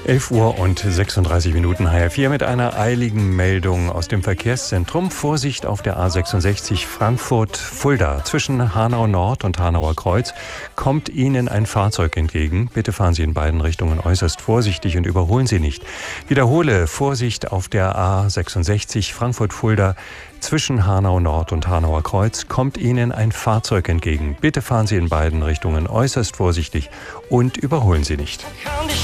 11 Uhr und 36 Minuten HR4 mit einer eiligen Meldung aus dem Verkehrszentrum. Vorsicht auf der A66 Frankfurt-Fulda. Zwischen Hanau Nord und Hanauer Kreuz kommt Ihnen ein Fahrzeug entgegen. Bitte fahren Sie in beiden Richtungen äußerst vorsichtig und überholen Sie nicht. Wiederhole, Vorsicht auf der A66 Frankfurt-Fulda. Zwischen Hanau Nord und Hanauer Kreuz kommt Ihnen ein Fahrzeug entgegen. Bitte fahren Sie in beiden Richtungen äußerst vorsichtig und überholen Sie nicht.